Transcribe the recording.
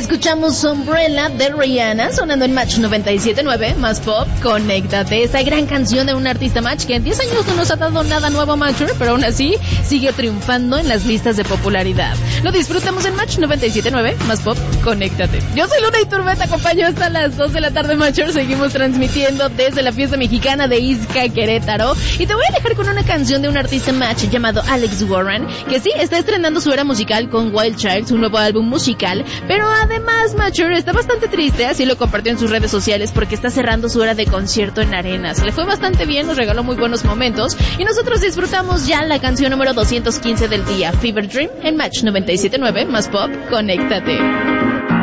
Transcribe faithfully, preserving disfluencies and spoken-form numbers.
Escuchamos Umbrella de Rihanna sonando en Match noventa y siete punto nueve, más pop, conéctate. Esta gran canción de un artista Match que en diez años no nos ha dado nada nuevo Matcher, pero aún así sigue triunfando en las listas de popularidad. Lo disfrutamos en Match noventa y siete punto nueve, más pop, conéctate. Yo soy Luna Iturbe, te acompaño hasta las dos de la tarde Matcher. Seguimos transmitiendo desde la fiesta mexicana de Ixca, Querétaro. Y te voy a dejar con una canción de un artista Match llamado Alex Warren, que sí, está estrenando su era musical con Wild Child, su nuevo álbum musical, pero además Matcher está bastante triste, así lo compartió en sus redes sociales porque está cerrando su hora de concierto en arenas. Le fue bastante bien, nos regaló muy buenos momentos y nosotros disfrutamos ya la canción número doscientos quince del día, Fever Dream, en Match noventa y siete punto nueve, más pop, conéctate.